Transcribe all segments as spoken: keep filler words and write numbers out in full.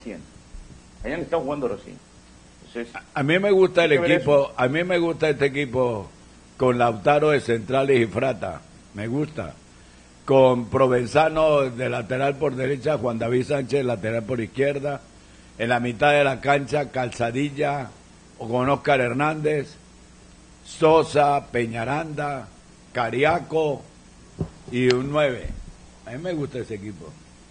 Hayan estado jugando recién. Entonces, a, a mí me gusta el equipo, eso. a mí me gusta este equipo con Lautaro de centrales y Frata, me gusta. Con Provenzano de lateral por derecha, Juan David Sánchez lateral por izquierda, en la mitad de la cancha Calzadilla o con Oscar Hernández, Sosa, Peñaranda, Cariaco y un nueve. A mí me gusta ese equipo.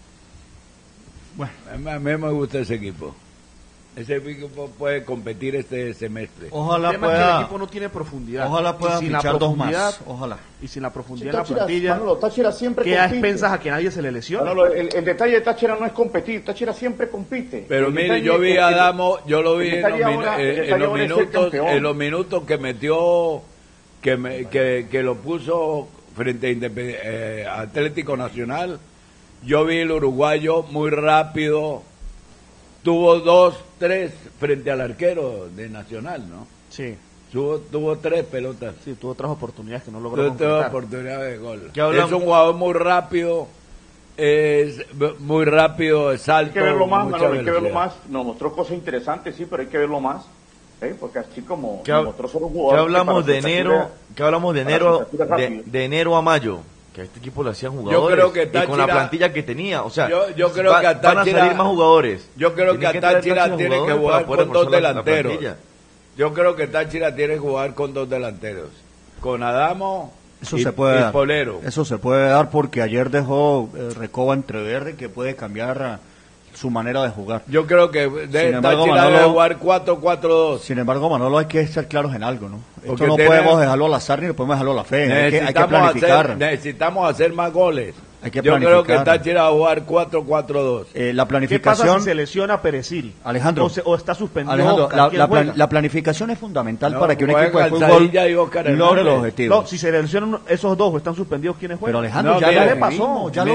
Bueno, a mí, a mí me gusta ese equipo. Ese equipo puede competir este semestre. Ojalá el tema pueda. es que el equipo no tiene profundidad. Ojalá pueda y sin fichar la dos profundidad, más. Ojalá. Y sin la profundidad Sí, en la Táchira, plantilla, Manolo, Táchira siempre queda a compite. expensas a que nadie se le lesione. Manolo, el, el detalle de Táchira no es competir, Táchira siempre compite. Pero El mire, detalle yo vi es a que- Adamo, yo lo vi el en los, detalle min- ahora- el eh, en detalle los ahora es ser minutos, campeón. en los minutos que metió, que me, que, que lo puso frente a Independ- eh, Atlético Nacional. Yo vi el uruguayo muy rápido, tuvo dos, tres frente al arquero de Nacional, ¿no? Sí, Tuvo, tuvo tres pelotas. sí, tuvo otras oportunidades que no logró Tuvo, tuvo concretar. oportunidad de gol. ¿Qué hablamos? Es un jugador muy rápido, es muy rápido, es alto. Hay que verlo más, mucha Manolo, hay que verlo velocidad. más. Nos mostró cosas interesantes, sí, pero hay que verlo más. ¿eh? Porque así como ¿Qué, nos hab- mostró solo un qué jugador. hablamos que de para su enero? estatura- ¿Qué hablamos de para enero? su estatura De, rápido. de enero a mayo. Que a este equipo le hacían jugadores. creo que y con la Táchira- plantilla que tenía. O sea, Yo- yo creo va- que a van a Táchira- salir más jugadores. Yo creo que Tienen a traer Táchira Táchira tiene que jugadores jugar para poder con dos reforzar la- la delanteros. plantilla. Yo creo que Táchira tiene que jugar con dos delanteros. Con Adamo Eso y, se puede y dar. Polero. Eso se puede dar porque ayer dejó eh, Recoba entrever que puede cambiar ah, su manera de jugar. Yo creo que de, Sin embargo, Táchira Manolo- debe jugar cuatro cuatro dos. Sin embargo, Manolo, hay que ser claros en algo, ¿no? Esto Porque no tenemos- podemos dejarlo al azar ni podemos dejarlo a la fe. Hay que, hay que Necesitamos planificar. hacer, necesitamos hacer más goles. Hay que Yo creo que planificar. Táchira va a jugar cuatro cuatro dos. Eh, la ¿Qué pasa planificación, si se lesiona Perezil? Alejandro, O, se- o está suspendido. Alejandro, Oscar, la, ¿quién la juega? plan- la planificación es fundamental No, para que un juega equipo de fútbol Calzadilla y Oscar logre los Hernández. objetivos. No, si se lesionan esos dos o están suspendidos, ¿quiénes juegan? Pero Alejandro, No, ya, mira, lo le vimos, pasó. ya lo